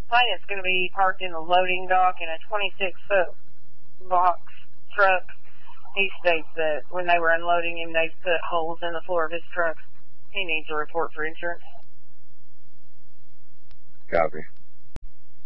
Plaintiff's going to be parked in the loading dock in a 26-foot box truck. He states that when they were unloading him, they put holes in the floor of his truck. He needs a report for insurance. Copy.